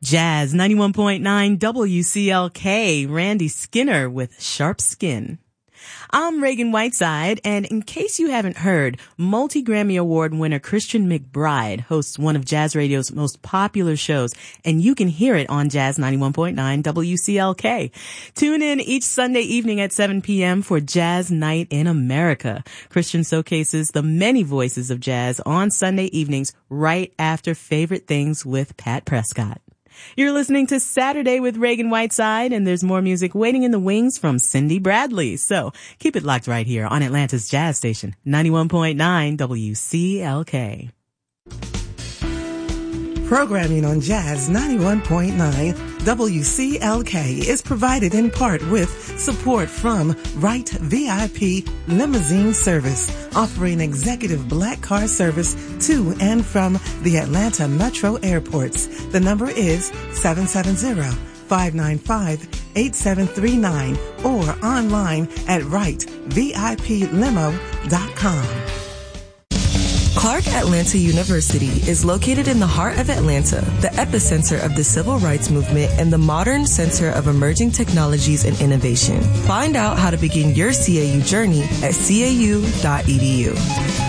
Jazz 91.9 WCLK, Randy Skinner with Sharp Skin. I'm Reagan Whiteside, and in case you haven't heard, multi-Grammy Award winner Christian McBride hosts one of Jazz Radio's most popular shows, and you can hear it on Jazz 91.9 WCLK. Tune in each Sunday evening at 7 p.m. for Jazz Night in America. Christian showcases the many voices of jazz on Sunday evenings right after Favorite Things with Pat Prescott. You're listening to Saturday with Reagan Whiteside, and there's more music waiting in the wings from Cindy Bradley. So keep it locked right here on Atlanta's Jazz Station, 91.9 WCLK. Programming on Jazz 91.9 WCLK is provided in part with support from Wright VIP Limousine Service, offering executive black car service to and from the Atlanta Metro airports. The number is 770-595-8739 or online at wrightviplimo.com. Clark Atlanta University is located in the heart of Atlanta, the epicenter of the civil rights movement and the modern center of emerging technologies and innovation. Find out how to begin your CAU journey at cau.edu.